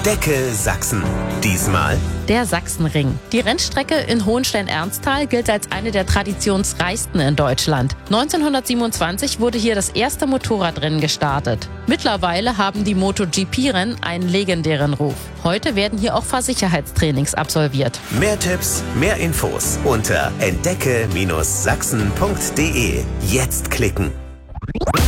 Entdecke Sachsen. Diesmal der Sachsenring. Die Rennstrecke in Hohenstein-Ernsthal gilt als eine der traditionsreichsten in Deutschland. 1927 wurde hier das erste Motorradrennen gestartet. Mittlerweile haben die MotoGP-Rennen einen legendären Ruf. Heute werden hier auch Fahrsicherheitstrainings absolviert. mehr Tipps, mehr Infos unter entdecke-sachsen.de. Jetzt klicken.